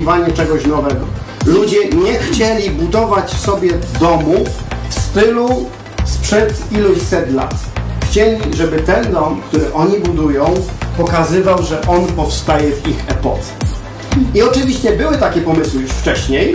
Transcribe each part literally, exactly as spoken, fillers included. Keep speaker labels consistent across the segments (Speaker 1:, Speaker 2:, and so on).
Speaker 1: poszukiwanie czegoś nowego. Ludzie nie chcieli budować sobie domu w stylu sprzed iluś set lat. Chcieli, żeby ten dom, który oni budują, pokazywał, że on powstaje w ich epoce. I oczywiście były takie pomysły już wcześniej.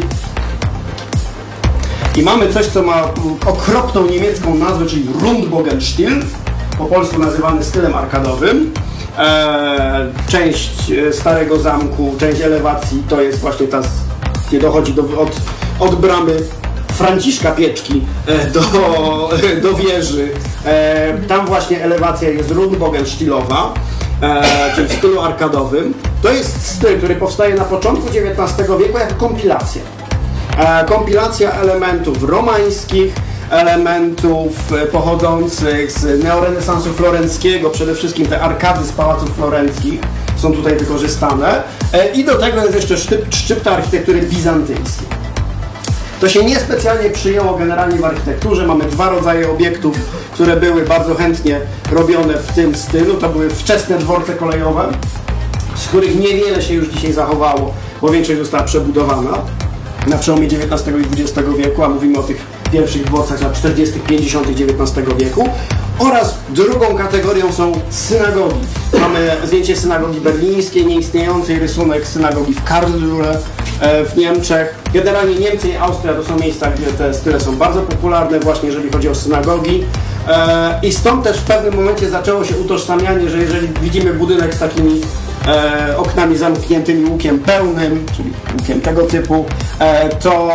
Speaker 1: I mamy coś, co ma okropną niemiecką nazwę, czyli Rundbogenstil, po polsku nazywany stylem arkadowym. Eee, część starego zamku, część elewacji to jest właśnie ta, gdzie dochodzi do, od, od bramy Franciszka Pieczki e, do, e, do wieży. E, tam właśnie elewacja jest Rundbogenstilowa, e, czyli w stylu arkadowym. To jest styl, który powstaje na początku dziewiętnastego wieku jako kompilacja. E, kompilacja elementów romańskich, elementów pochodzących z neorenesansu florenckiego, przede wszystkim te arkady z pałaców florenckich są tutaj wykorzystane i do tego jest jeszcze szczyp, szczypta architektury bizantyjskiej. To się niespecjalnie przyjęło generalnie w architekturze. Mamy dwa rodzaje obiektów, które były bardzo chętnie robione w tym stylu. To były wczesne dworce kolejowe, z których niewiele się już dzisiaj zachowało, bo większość została przebudowana na przełomie dziewiętnastego i dwudziestego wieku, a mówimy o tych pierwszych dworcach lat czterdziestych, pięćdziesiątych dziewiętnastego wieku. Oraz drugą kategorią są synagogi. Mamy zdjęcie synagogi berlińskiej, nieistniejącej rysunek synagogi w Karlsruhe w Niemczech. Generalnie Niemcy i Austria to są miejsca, gdzie te style są bardzo popularne, właśnie jeżeli chodzi o synagogi. I stąd też w pewnym momencie zaczęło się utożsamianie, że jeżeli widzimy budynek z takimi e, oknami zamkniętymi łukiem pełnym, czyli łukiem tego typu, e, to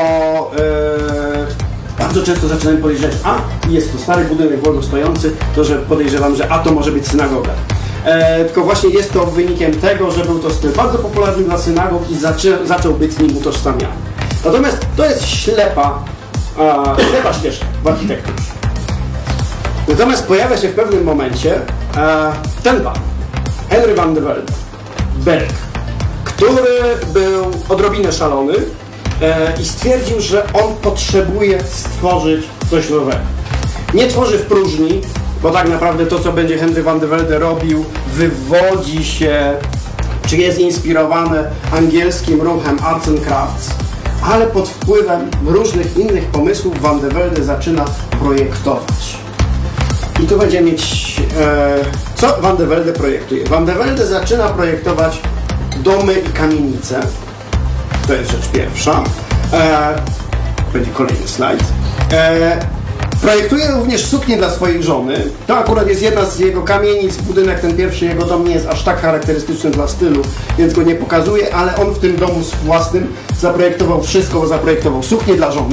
Speaker 1: e, bardzo często zaczynamy podejrzewać, a jest to stary budynek wolno stojący, to że podejrzewam, że a to może być synagoga. E, tylko właśnie jest to wynikiem tego, że był to styl bardzo popularny dla synagog i zaczę, zaczął być z nim utożsamiany. Natomiast to jest ślepa, e, ślepa ścieżka w architekturze. Natomiast pojawia się w pewnym momencie e, ten pan, Henry van de Velde, Berg, który był odrobinę szalony e, i stwierdził, że on potrzebuje stworzyć coś nowego. Nie tworzy w próżni, bo tak naprawdę to, co będzie Henry van de Velde robił, wywodzi się, czy jest inspirowane angielskim ruchem Arts and Crafts, ale pod wpływem różnych innych pomysłów Van de Velde zaczyna projektować. I tu będziemy mieć, e, co Van de Velde projektuje. Van de Velde zaczyna projektować domy i kamienice. To jest rzecz pierwsza. E, będzie kolejny slajd. E, projektuje również suknię dla swojej żony. To akurat jest jedna z jego kamienic. Budynek, ten pierwszy jego dom nie jest aż tak charakterystyczny dla stylu, więc go nie pokazuje, ale on w tym domu własnym zaprojektował wszystko, bo zaprojektował suknię dla żony.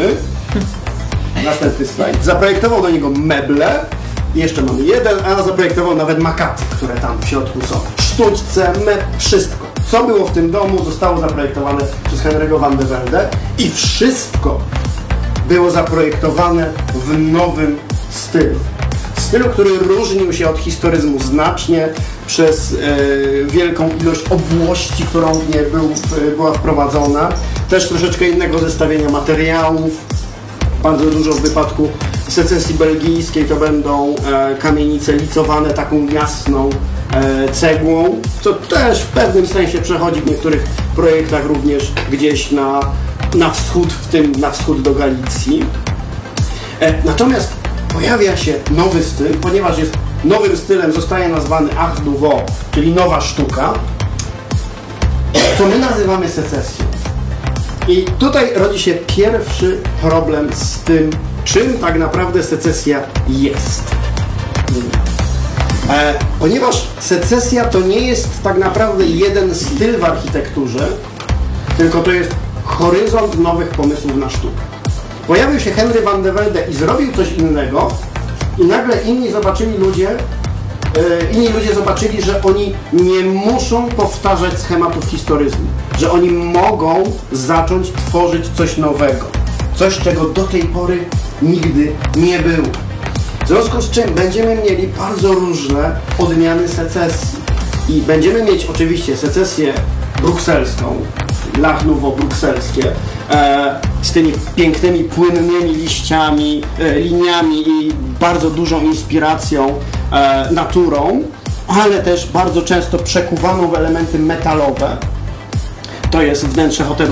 Speaker 1: Następny slajd. Zaprojektował do niego meble. Jeszcze mamy jeden, a zaprojektował nawet makaty, które tam w środku są. Sztućce, me, wszystko. Co było w tym domu, zostało zaprojektowane przez Henry'ego van de Velde i wszystko było zaprojektowane w nowym stylu. Stylu, który różnił się od historyzmu znacznie przez e, wielką ilość obłości, którą w nie był, e, była wprowadzona. Też troszeczkę innego zestawienia materiałów. Bardzo dużo w wypadku secesji belgijskiej to będą e, kamienice licowane taką jasną e, cegłą, co też w pewnym sensie przechodzi w niektórych projektach również gdzieś na, na wschód, w tym na wschód do Galicji. E, natomiast pojawia się nowy styl, ponieważ jest nowym stylem, zostaje nazwany Art Nouveau, czyli nowa sztuka, co my nazywamy secesją. I tutaj rodzi się pierwszy problem z tym, czym tak naprawdę secesja jest. E, ponieważ secesja to nie jest tak naprawdę jeden styl w architekturze, tylko to jest horyzont nowych pomysłów na sztukę. Pojawił się Henry van de Velde i zrobił coś innego i nagle inni zobaczyli ludzie, e, inni ludzie zobaczyli, że oni nie muszą powtarzać schematów historyzmu, że oni mogą zacząć tworzyć coś nowego, coś, czego do tej pory nigdy nie było. W związku z czym będziemy mieli bardzo różne odmiany secesji i będziemy mieć oczywiście secesję brukselską, L'Art Nouveau brukselskie, e, z tymi pięknymi, płynnymi liściami, e, liniami i bardzo dużą inspiracją, e, naturą, ale też bardzo często przekuwaną w elementy metalowe. To jest wnętrze hotelu